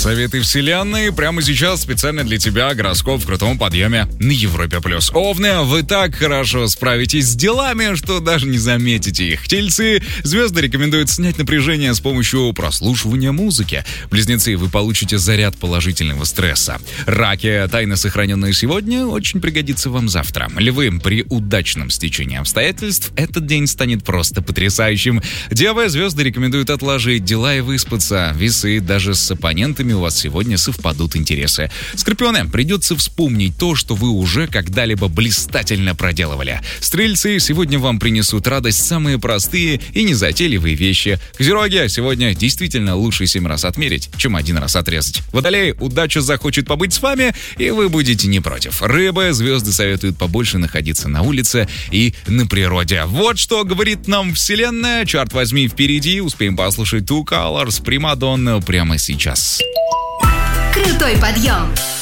Советы вселенной прямо сейчас специально для тебя. Гороскоп в крутом подъеме на Европе+. Овны, вы так хорошо справитесь с делами, что даже не заметите их. Тельцы, звезды рекомендуют снять напряжение с помощью прослушивания музыки. Близнецы, вы получите заряд положительного стресса. Раки, тайны, сохраненные сегодня, очень пригодится вам завтра. Львы, при удачном стечении обстоятельств этот день станет просто потрясающим. Девы, звезды рекомендуют отложить дела и выспаться. Весы, даже с оппонентами у вас сегодня совпадут интересы. Скорпионы, придется вспомнить то, что вы уже когда-либо блистательно проделывали. Стрельцы, сегодня вам принесут радость самые простые и незатейливые вещи. Козероги, сегодня действительно лучше 7 раз отмерить, чем 1 раз отрезать. Водолеи, удача захочет побыть с вами, и вы будете не против. Рыбы, звезды советуют побольше находиться на улице и на природе. Вот что говорит нам вселенная. Черт возьми, впереди. Успеем послушать Two Colors, Примадонна прямо сейчас. Крутой подъем.